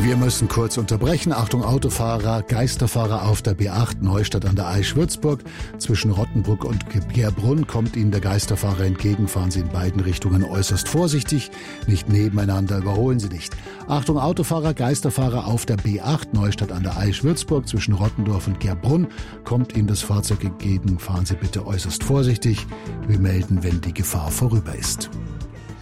Wir müssen kurz unterbrechen. Achtung Autofahrer, Geisterfahrer auf der B8 Neustadt an der Aisch Würzburg. Zwischen Rottenbruck und Gerbrunn kommt Ihnen der Geisterfahrer entgegen. Fahren Sie in beiden Richtungen äußerst vorsichtig. Nicht nebeneinander, überholen Sie nicht. Achtung Autofahrer, Geisterfahrer auf der B8 Neustadt an der Aisch Würzburg. Zwischen Rottendorf und Gerbrunn kommt Ihnen das Fahrzeug entgegen. Fahren Sie bitte äußerst vorsichtig. Wir melden, wenn die Gefahr vorüber ist.